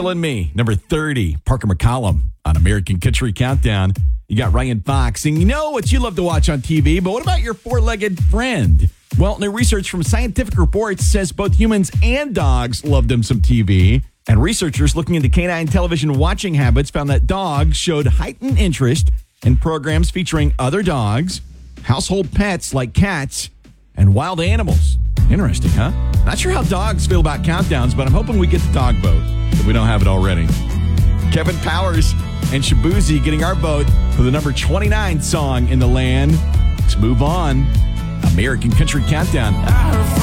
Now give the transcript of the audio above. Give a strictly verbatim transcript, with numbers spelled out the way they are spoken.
and Me, number thirty. Parker McCollum on American Country Countdown. You got Ryan Fox. And you know what you love to watch on T V, but what about your four-legged friend? Well, new research from Scientific Reports says both humans and dogs love them some T V. And researchers looking into canine television watching habits found that dogs showed heightened interest in programs featuring other dogs, household pets like cats, and wild animals. Interesting, huh? Not sure how dogs feel about countdowns, but I'm hoping we get the dog vote if we don't have it already. Kevin Powers and Shabuzi getting our vote for the number twenty-nine song in the land. Let's move on. American Country Countdown.